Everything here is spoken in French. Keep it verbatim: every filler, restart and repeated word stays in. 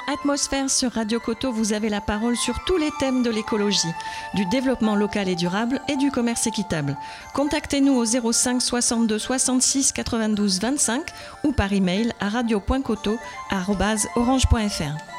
Atmosphère sur Radio Coteau, vous avez la parole sur tous les thèmes de l'écologie, du développement local et durable et du commerce équitable. Contactez-nous au zéro cinq soixante-deux soixante-six quatre-vingt-douze vingt-cinq ou par email à radio point coteau arobase orange point f r.